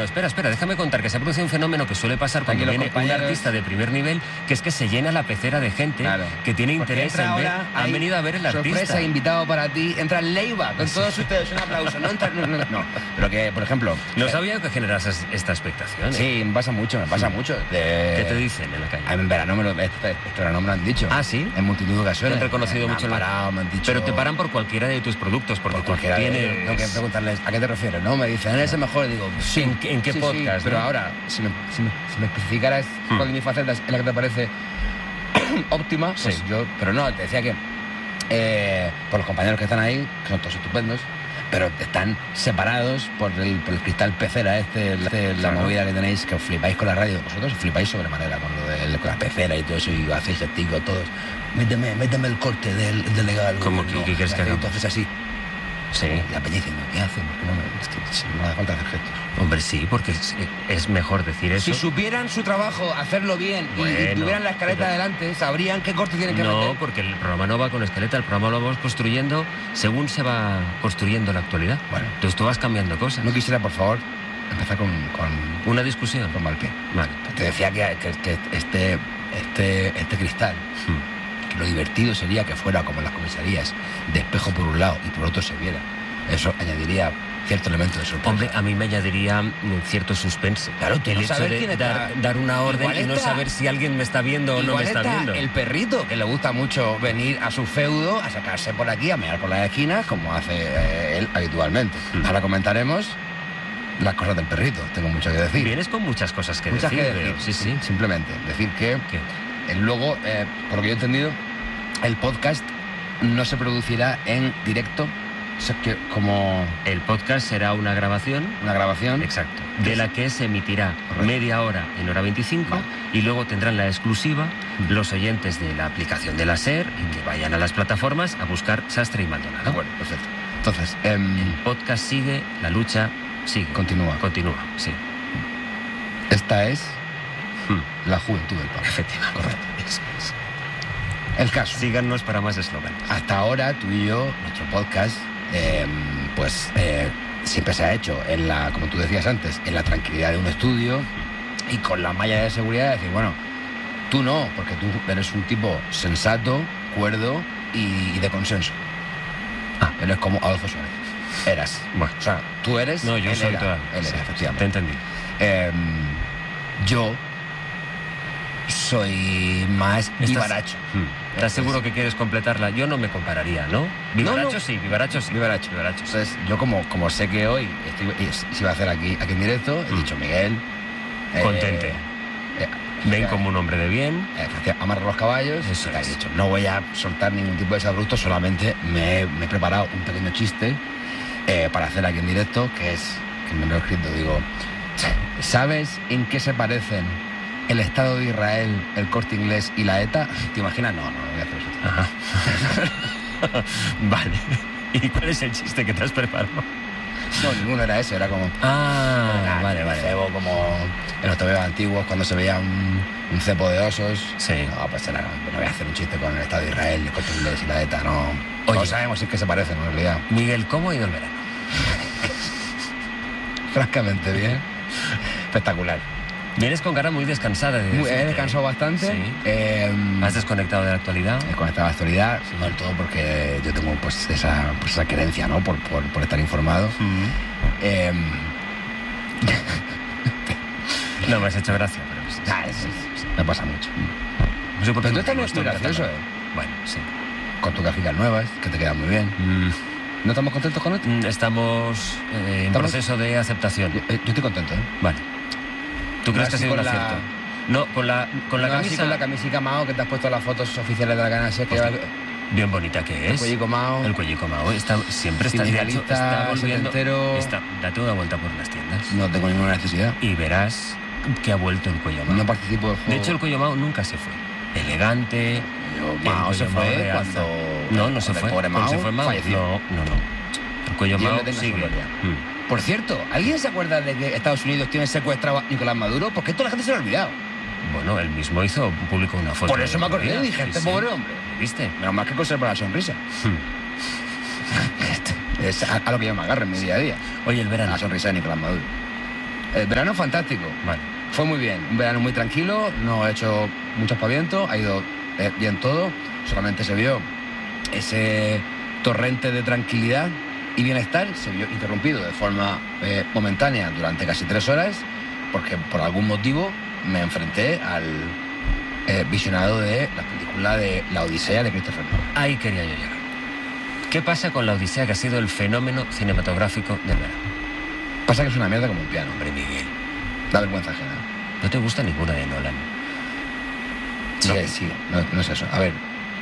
espera, déjame contar que se ha producido un fenómeno que suele pasar cuando viene un artista de primer nivel, que es que se llena la pecera de gente que tiene interés en ver. Han venido a ver el artista. Sorpresa, invitado para ti. Entra Leiva, con todos ustedes, un aplauso. No, pero que, por ejemplo... No sabía que generas esta expectación. Sí, me pasa mucho. ¿Qué te dicen en la calle? En verano este verano me lo han dicho. ¿Ah, sí? En multitud de ocasiones. ¿Te han reconocido mucho? Me han dicho... Pero te paran por cualquiera de tus productos, porque por cualquiera. Tengo que preguntarles, ¿a qué te refieres? No, me dicen, ¿eres el mejor? Digo, sí. ¿En qué podcast? Sí, pero ahora, si me especificaras cuál de mis facetas es la que te parece óptima, pues yo... Pero no, te decía que por los compañeros que están ahí, que son todos estupendos, pero están separados por el cristal pecera la movida que tenéis, que os flipáis con la radio. Vosotros os flipáis sobremanera con con la pecera y todo eso, y hacéis gesticos todos. Méteme el corte del delegado. ¿Cómo que quieres que haga? Entonces así. Sí. La peña diciendo, ¿qué hacemos? No hace falta hacer gestos. Hombre, sí, porque es mejor decir eso. Si supieran su trabajo, hacerlo bien, y tuvieran la escaleta adelante, sabrían qué corte tienen que meter. No, porque el programa no va con escaleta, el programa lo vamos construyendo según se va construyendo la actualidad. Bueno. Entonces tú vas cambiando cosas. No quisiera, por favor, empezar con una discusión. Con mal pie. Vale. Te decía que este cristal... Lo divertido sería que fuera como en las comisarías, de espejo por un lado y por otro se viera. Eso añadiría cierto elemento de sorpresa. Hombre, a mí me añadiría cierto suspense. Claro, tú el no hecho sabes de quién está... dar una orden y no saber si alguien me está viendo o no me está viendo. El perrito, que le gusta mucho venir a su feudo, a sacarse por aquí, a mirar por las esquinas, como hace él habitualmente. Ahora comentaremos las cosas del perrito, tengo mucho que decir. Vienes con muchas cosas que decir. Sí. Simplemente decir que luego, por lo que yo he entendido, el podcast no se producirá en directo. O sea, que como... El podcast será una grabación. Una grabación. Exacto. De la que se emitirá media hora en hora 25 y luego tendrán la exclusiva los oyentes de la aplicación de la SER y que vayan a las plataformas a buscar Sastre y Maldonado. Bueno, perfecto. Entonces, el podcast sigue, la lucha sigue. Continúa, sí. Esta es la juventud del podcast. Efectivamente. Correcto. El caso. Síganos para más eslogan. Hasta ahora, tú y yo, nuestro podcast, siempre se ha hecho, como tú decías antes, en la tranquilidad de un estudio y con la malla de seguridad de decir, bueno, tú no, porque tú eres un tipo sensato, cuerdo y de consenso. Eres como Adolfo Suárez. Eras. Bueno. O sea, tú eres... No, yo soy toda... Él era, efectivamente. Te entendí. Yo soy más vivaracho. ¿Estás seguro que quieres completarla? Yo no me compararía, ¿no? Vivaracho sí. Vivaracho. Entonces, yo como sé que hoy se iba a hacer aquí en directo, he dicho, Miguel... Contente. Ven como un hombre de bien. Amarra los caballos. Eso he dicho, no voy a soltar ningún tipo de desabrupto, solamente me he preparado un pequeño chiste para hacer aquí en directo, que me lo he escrito, digo, ¿sabes en qué se parecen el Estado de Israel, el Corte Inglés y la ETA? ¿Te imaginas? No voy a hacer eso. Vale. ¿Y cuál es el chiste que te has preparado? No, ninguno era ese, era como... vale. Cebo, como en los tobeos antiguos, cuando se veía un cepo de osos. Sí. No, pues no voy a hacer un chiste con el Estado de Israel, el Corte Inglés y la ETA, no. Oye, no sabemos si es que se parecen, en realidad. Miguel, ¿cómo ha ido el verano? Francamente bien. Espectacular. Vienes con cara muy descansada. He descansado bastante. Sí. ¿Has desconectado de la actualidad? He desconectado de la actualidad, no del todo, porque yo tengo esa querencia, ¿no? Por estar informado. No me has hecho gracia, pero me pasa mucho. No sé por qué. Pero tú estás muy gracioso, Bueno, sí. Con tus gráficas nuevas, que te quedan muy bien. ¿No estamos contentos con esto? Estamos en proceso de aceptación. Yo estoy contento, ¿eh? Vale. ¿Tú crees que ha sido un acierto? No, con la camisa... Así con la camisica Mao, que te has puesto las fotos oficiales de la canalla, que bien bonita que es. El cuellico Mao. Siempre está volviendo. Da toda vuelta por las tiendas. No tengo ninguna necesidad. Y verás que ha vuelto el cuello Mao. No participo del juego. De hecho, el cuello Mao nunca se fue. Elegante. Mao se fue cuando... No se fue. Pobre Mao se fue Mao. falleció. No. El cuello Mao sigue. Por cierto, ¿alguien se acuerda de que Estados Unidos tiene secuestrado a Nicolás Maduro? Porque esto la gente se lo ha olvidado. Bueno, él mismo publicó una foto. Por eso me acordé y dije, este pobre hombre. ¿Viste? Menos mal que conserva la sonrisa. Es a lo que yo me agarro en mi día a día. Oye, el verano. La sonrisa de Nicolás Maduro. El verano fantástico. Vale. Fue muy bien. Un verano muy tranquilo, no he hecho mucho aspaviento, ha ido bien todo. Solamente se vio ese torrente de tranquilidad y bienestar, se vio interrumpido de forma momentánea durante casi 3 horas, porque por algún motivo me enfrenté al visionado de la película de La Odisea de Christopher Nolan. Ahí quería yo llegar. ¿Qué pasa con La Odisea, que ha sido el fenómeno cinematográfico del verano? Pasa que es una mierda como un piano. Hombre, Miguel, Da vergüenza ajena. ¿no te gusta ninguna de Nolan? Sí, sí, no es eso. A ver,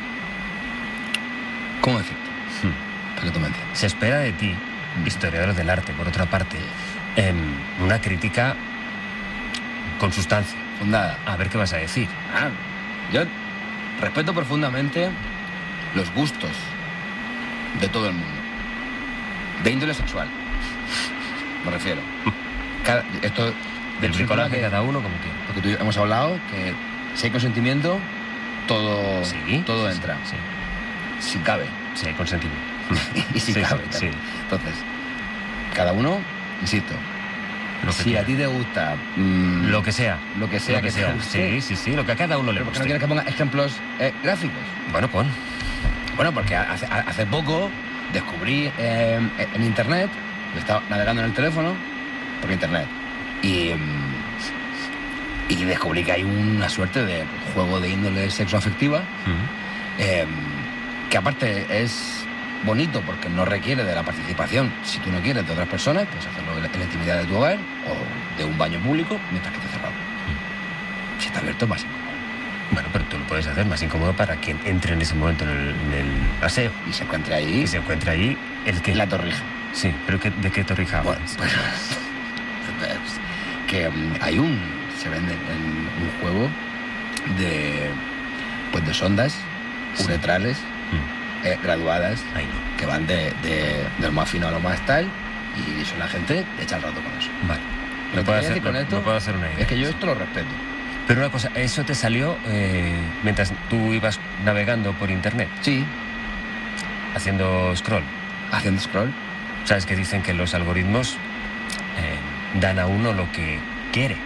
¿cómo decirte? Para que tú me entiendas. Se espera de ti, historiador del arte, por otra parte, una crítica con sustancia. Fundada. A ver qué vas a decir. Yo respeto profundamente los gustos de todo el mundo. De índole sexual. Me refiero. Esto Del bricolaje cada uno como quiera. Porque tú y yo hemos hablado que si hay consentimiento, todo entra. Sí. Si cabe. Sí, hay consentimiento. Y si cabe. Sí. Entonces, cada uno, insisto, si a ti te gusta lo que sea. Lo que sea. Te guste, sí, lo que a cada uno le ¿Por qué guste. no quieres que ponga ejemplos gráficos? Bueno, pon. Bueno, porque hace poco descubrí en internet, estaba navegando en el teléfono por internet y descubrí que hay una suerte de juego de índole sexoafectiva que aparte es bonito porque no requiere de la participación, si tú no quieres, de otras personas, puedes hacerlo en la intimidad de tu hogar o de un baño público mientras que esté cerrado. Si está abierto, más incómodo. Bueno, pero tú lo puedes hacer más incómodo para quien entre en ese momento en el aseo. Y se encuentre ahí. Y se encuentra ahí el que... La torrija. Sí, pero ¿de qué torrija hablas? Bueno, pues que se vende en un juego de sondas uretrales graduadas. Ahí no. Que van de lo más fino a lo más tal, y eso la gente echa el rato con eso. Vale. Lo que quiero decir con esto puedo hacer una idea. es que yo esto lo respeto. Pero una cosa, ¿eso te salió mientras tú ibas navegando por internet? Sí. Haciendo scroll. Haciendo scroll. ¿Sabes que dicen que los algoritmos dan a uno lo que quiere?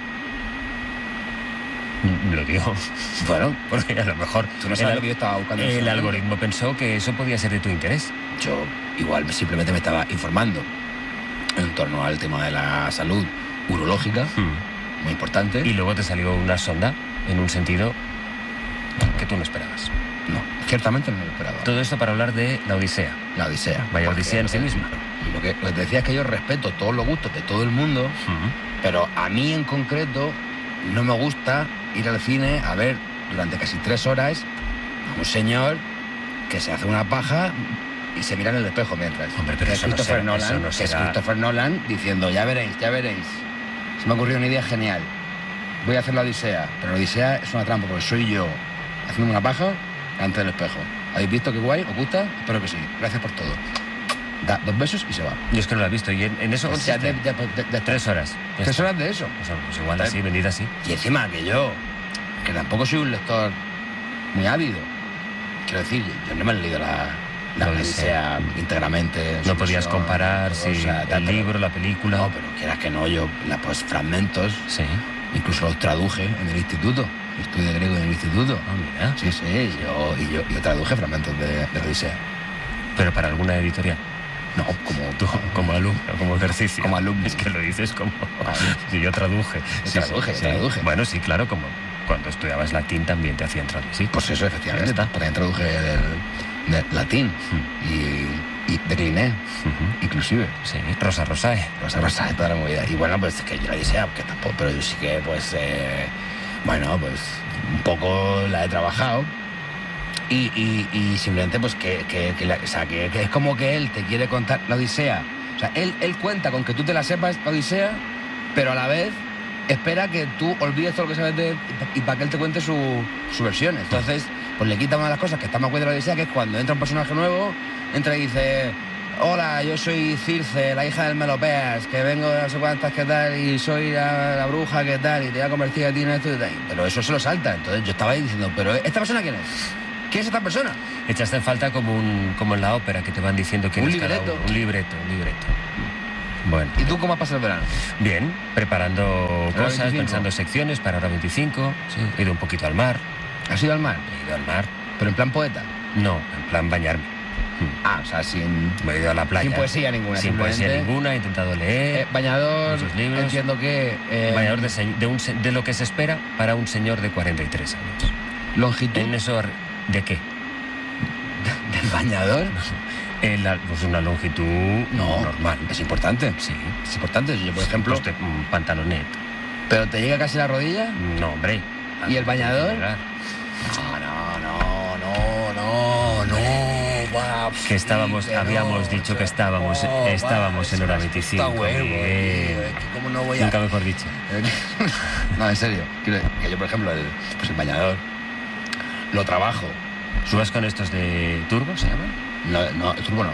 Lo digo. Bueno, porque a lo mejor tú no sabes lo que yo estaba buscando. El algoritmo pensó que eso podía ser de tu interés. Yo igual simplemente me estaba informando en torno al tema de la salud urológica, muy importante. Y luego te salió una sonda en un sentido que tú no esperabas. No, ciertamente no lo esperaba. Todo esto para hablar de La Odisea. La Odisea. Vaya Odisea en sí misma. Y lo que te decía es que yo respeto todos los gustos de todo el mundo, pero a mí en concreto no me gusta ir al cine a ver durante casi 3 horas a un señor que se hace una paja y se mira en el espejo mientras. Hombre, pero es Christopher Nolan, que es Christopher Nolan diciendo, ya veréis. Se me ha ocurrido una idea genial. Voy a hacer La Odisea, pero La Odisea es una trampa porque soy yo haciendo una paja delante del espejo. ¿Habéis visto qué guay? ¿Os gusta? Espero que sí. Gracias por todo. Da 2 besos y se va. Yo es que no la he visto. Y en eso consiste de 3 horas. 3 horas de eso. Pues igual así, venida así. Y encima que yo, que tampoco soy un lector muy ávido. Quiero decir, yo no me he leído la Odisea íntegramente. No podías comparar el libro, la película. No, pero quieras que no, yo pues fragmentos. Sí. Incluso los traduje en el instituto. Estudié griego en el instituto. Mira. Sí, yo traduje fragmentos de la Odisea. ¿Pero para alguna editorial? No, como tú, como alumno, como ejercicio. Como alumno. Es que lo dices como... Si yo traduje. Traduje. Bueno, sí, claro, como cuando estudiabas latín también te hacían traducir. Pues eso, efectivamente. También traduje del latín y decliné, inclusive. Sí, Rosa Rosae, toda la movida. Y bueno, pues que yo la Odisea, que tampoco, pero yo sí que, pues, pues un poco la he trabajado. Y simplemente pues que es como que él te quiere contar la Odisea. O sea, él cuenta con que tú te la sepas, la Odisea, pero a la vez espera que tú olvides todo lo que sabes y para que él te cuente su versión. Entonces, pues le quita una de las cosas que está más guay de la Odisea, que es cuando entra un personaje nuevo, entra y dice: hola, yo soy Circe, la hija del Melopeas, que vengo de no sé cuántas, qué tal, y soy la bruja, qué tal, y te voy a convertir a ti en esto y tal. Pero eso se lo salta. Entonces yo estaba ahí diciendo: ¿pero esta persona quién es? ¿Quién es esta persona? Echaste en falta como en la ópera, que te van diciendo quién es cada uno. Un libreto. Bueno. ¿Y tú cómo has pasado el verano? Bien, preparando ¿Hora cosas, 25? pensando secciones para Hora 25. Sí, he ido un poquito al mar. ¿Has ido al mar? He ido al mar. ¿Pero en plan poeta? No, en plan bañarme. Ah, o sea, sin Me he ido a la playa. Sin poesía ninguna, Sin poesía simplemente. ninguna, he intentado leer. bañador, Muchos libros. entiendo que... Bañador de lo que se espera para un señor de 43 años. longitud En eso, ¿de qué? del bañador. Pues una longitud No, normal. es importante. Sí. Es importante. Yo, por ejemplo... Pues un pantalonet. ¿Pero te llega casi la rodilla? No, hombre. ¿Y el bañador? Llegar. No. Guau, Que estábamos, sí, pero habíamos no, dicho que estábamos guau, en hora está 25. huevo, Bien. tío, es que cómo no voy a... Nunca mejor dicho. No, en serio. Que yo, por ejemplo, el bañador lo trabajo. ¿Subas con estos de turbo, se llaman? No, el turbo no.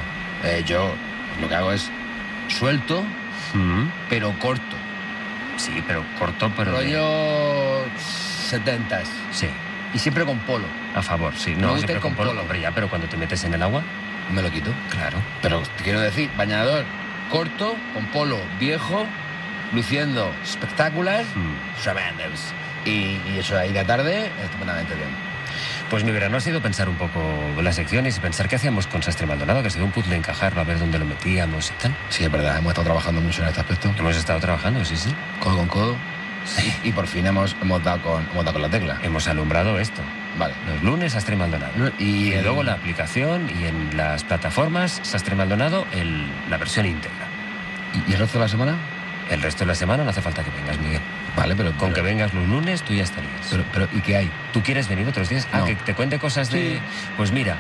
Yo lo que hago es suelto, pero corto. Sí, pero corto, pero... Rollo 70s. Sí, Y siempre con polo. a favor, sí. Me No, gusta siempre ir con con polo. polo. Hombre, ya, pero cuando te metes en el agua, Me lo quito. claro. Pero te quiero decir, bañador corto, con polo viejo, luciendo espectacular, tremendous. Y eso ahí de tarde, estupendamente bien. Pues mi verano ha sido pensar un poco las secciones y pensar qué hacíamos con Sastre Maldonado, que ha sido un puzzle encajarlo, a ver dónde lo metíamos y tal. Sí, es verdad, hemos estado trabajando mucho en este aspecto, Hemos estado trabajando, sí. codo con codo, y por fin hemos dado con la tecla. Hemos alumbrado esto. Vale. Los lunes, Sastre Maldonado. Y luego la aplicación y en las plataformas, Sastre Maldonado, la versión íntegra. ¿Y el resto de la semana? El resto de la semana no hace falta que vengas, Miguel. Vale, pero... Con que vengas los lunes, tú ya estarías. Pero ¿y qué hay? ¿Tú quieres venir otros días? No. Que te cuente cosas de... Sí. Pues mira,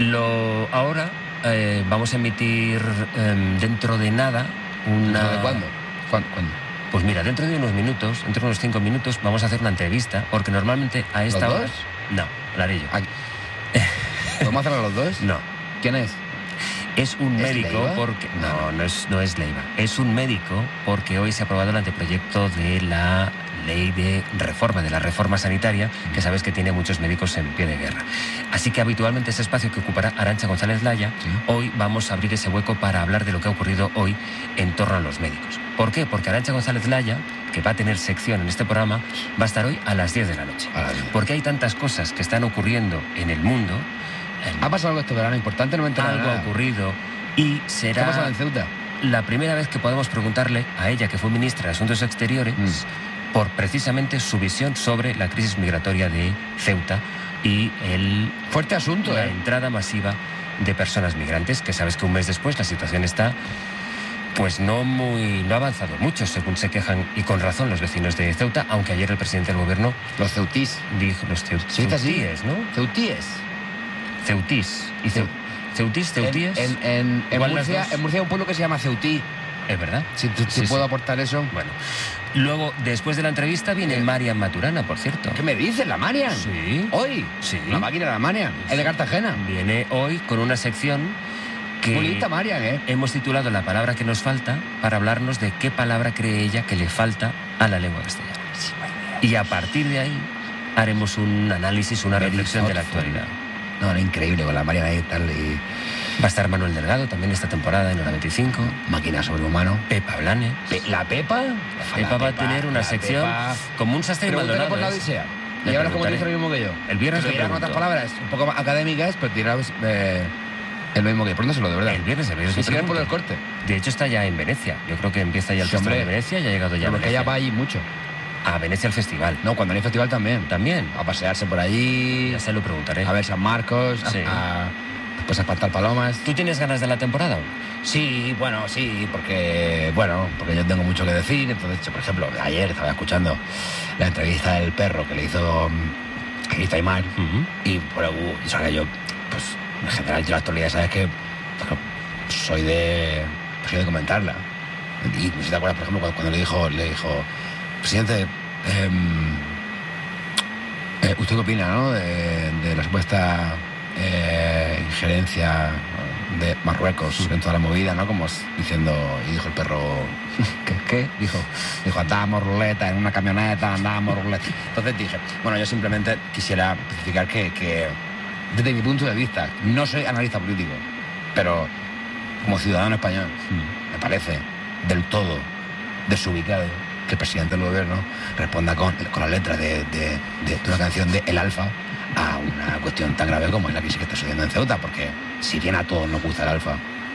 ahora vamos a emitir dentro de nada una... ¿De cuándo? ¿Cuándo? Pues mira, dentro de unos minutos, dentro de unos 5 minutos, vamos a hacer una entrevista, porque normalmente a esta ¿Los hora... dos? No, Larillo. Aquí. ¿Podemos hacerlo los dos? No. ¿Quién es? Es un ¿Es médico Leiva? porque... No es Leiva. Es un médico porque hoy se ha aprobado el anteproyecto de la ley de la reforma sanitaria, que sabes que tiene muchos médicos en pie de guerra. Así que habitualmente ese espacio que ocupará Arantxa González Laya, Sí. hoy vamos a abrir ese hueco para hablar de lo que ha ocurrido hoy en torno a los médicos. ¿Por qué? Porque Arantxa González Laya, que va a tener sección en este programa, va a estar hoy a las 10 de la noche. A las 10. Porque hay tantas cosas que están ocurriendo en el mundo. ¿Ha pasado algo este verano importante? No me he enterado de Algo ha nada. ocurrido y ¿Qué ha será pasado en Ceuta? la primera vez que podemos preguntarle a ella, que fue ministra de Asuntos Exteriores, por precisamente su visión sobre la crisis migratoria de Ceuta y Fuerte asunto, la entrada masiva de personas migrantes, que sabes que un mes después la situación está pues no ha avanzado mucho, según se quejan, y con razón, los vecinos de Ceuta, aunque ayer el presidente del gobierno Los ceutís. dijo ¿Se dice así? ceutíes, ¿no? Ceutíes. Ceutís. Y ceutíes. En Igual las Murcia, dos. en Murcia hay un pueblo que se llama Ceutí. Es verdad. Si Sí, puedo sí. aportar eso. Bueno, luego, después de la entrevista, viene Marian Maturana, por cierto. ¿Qué me dices, la Marian? Sí. ¿Hoy? Sí. La máquina de la Marian. Es de Cartagena. Viene hoy con una sección que Bonita Marian, ¿eh? hemos titulado La palabra que nos falta, para hablarnos de qué palabra cree ella que le falta a la lengua castellana. Y a partir de ahí haremos un análisis, una reflexión de la actualidad. No, era increíble con la Marian ahí y tal. Y Va a estar Manuel Delgado también esta temporada en Hora 25. máquina sobrehumano. Pepa Blanes. ¿La Pepa? Pepa va a tener una sección como un Sastre Pregúntale Maldonado. por la ¿eh? Odisea. Le Y ahora como preguntaré. dice lo mismo que yo. El viernes Que le dirá con otras pregunto. palabras un poco más académicas, pero dirá el mismo que yo. Pregúntaselo, de verdad. El viernes le Ni siquiera por el pregunto. corte. De hecho está ya en Venecia. Yo creo que empieza ya el Sí, festival de hombre. Venecia, ya ha llegado ya a Porque Venecia. ella va allí mucho. A Venecia al festival. No, cuando hay festival también. También. A pasearse por allí, Ya se lo preguntaré. a ver San Marcos, Sí. después a espantar palomas. ¿Tú tienes ganas de la temporada? Sí, porque yo tengo mucho que decir. Entonces, por ejemplo, ayer estaba escuchando la entrevista del perro que le hizo Aymar y o sea, que yo, pues, en general, yo la actualidad, sabes que soy de comentarla. Y no sé si te acuerdas, por ejemplo, cuando le dijo, presidente, ¿usted qué opina, no? de la supuesta injerencia de Marruecos en toda la movida, ¿no? Como diciendo, y dijo el perro, ¿qué? Dijo, andábamos ruleta en una camioneta, andábamos ruleta. Entonces dije, bueno, yo simplemente quisiera especificar que desde mi punto de vista, no soy analista político, pero como ciudadano español, me parece del todo desubicado que el presidente del gobierno responda con la letra de una canción de El Alfa a una cuestión tan grave como es la crisis que está sucediendo en Ceuta, porque si bien a todos nos gusta el Alfa,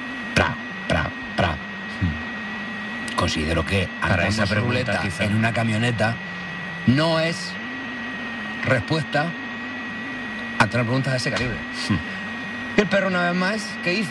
considero que para esa ruleta quizá en una camioneta no es respuesta ante una pregunta de ese calibre. Y el perro, una vez más, ¿qué hizo?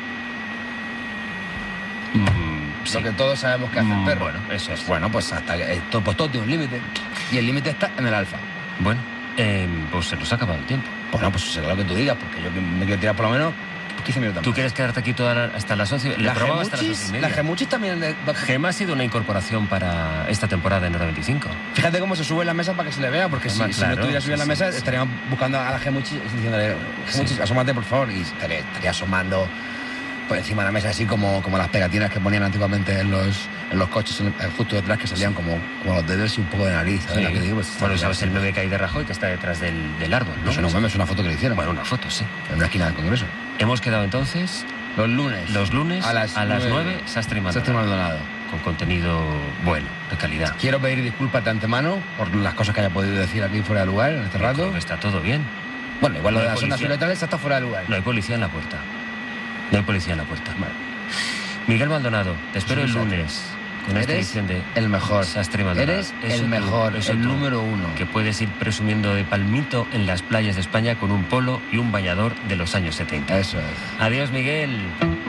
Sí. Lo que todos sabemos que hace el perro. Bueno, eso es. Bueno, pues hasta pues todo tiene un límite. Y el límite está en el Alfa. Bueno, pues se nos ha acabado el tiempo. Bueno, pues será lo que tú digas, porque yo me quiero tirar por lo menos 15 minutos. ¿Tú quieres quedarte aquí hasta las 11? La Gemuchis también. Gema ha sido una incorporación para esta temporada en Hora 25. Fíjate cómo se sube en la mesa para que se le vea, porque Gema, si no estuviera subido en la mesa, estaríamos buscando a la Gemuchis diciéndole, Gemuchis, asómate por favor, y estaría asomando por encima de la mesa, así como las pegatinas que ponían antiguamente en los coches, justo detrás, que salían como los dedos y un poco de nariz. ¿Sabes lo que digo? Pues, bueno, sabes el 9 que hay de Rajoy, que está detrás del árbol, ¿no? Eso no mames, es una foto que le hicieron. Bueno, una foto, sí. En una esquina del Congreso. Hemos quedado entonces los lunes a las 9, Sastre y Maldonado, con contenido bueno, de calidad. Quiero pedir disculpas de antemano por las cosas que haya podido decir aquí fuera de lugar en este rato. Está todo bien. Bueno, igual lo de las ondas letales está fuera de lugar. No hay policía en la puerta. Vale. Miguel Maldonado, te espero el lunes con esta edición de el mejor. Sastre y Maldonado. Eres el mejor, el número uno. Que puedes ir presumiendo de palmito en las playas de España con un polo y un bañador de los años 70. Eso es. Adiós, Miguel.